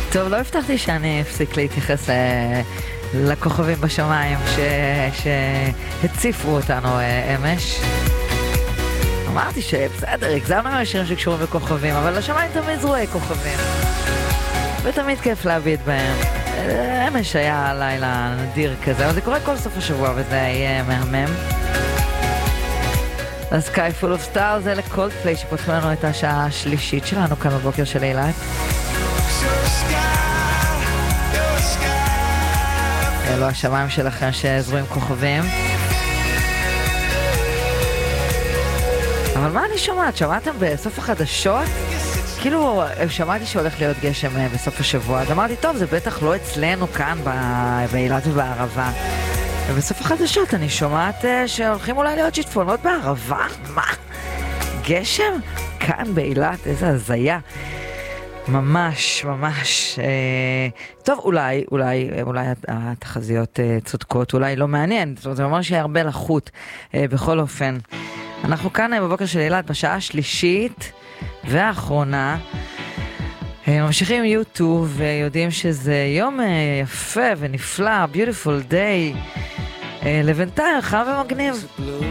טוב, לא הבטחתי שאני אפסיק להתייחס לכוכבים בשמיים שהציפו אותנו אמש. אמרתי שבסדר, הגזמנו מהשירים שקשורים בכוכבים, אבל השמיים תמיד זרועי כוכבים. ותמיד כיף להביט בהם. אמש היה לילה נדיר כזה, אבל זה קורה כל סוף השבוע וזה יהיה מהמם. אז Sky Full of Stars זה לקולדפליי שפותחים לנו את השעה השלישית שלנו כאן בבוקר של אילת. אלו השמיים שלכם שזרועים כוכבים. אבל מה אני שומעת? שמעתם בסוף החדשות? כאילו, שמעתי שהולך להיות גשם בסוף השבוע, אז אמרתי, טוב, זה בטח לא אצלנו כאן באילת ובערבה. ובסוף החדשות אני שומעת שהולכים אולי להיות שיטפונות בערבה? מה? גשם? כאן באילת? איזה הזיה. ממש, ממש. טוב, אולי התחזיות צודקות, אולי לא מעניין. זאת אומרת, זה ממש שיהיה הרבה לחוט. בכל אופן, אנחנו כאן בבוקר של אילת בשעה השלישית והאחרונה. ממשיכים עם יוטיוב ויודעים שזה יום יפה ונפלא, beautiful day. לבינתיים חם ומגניב.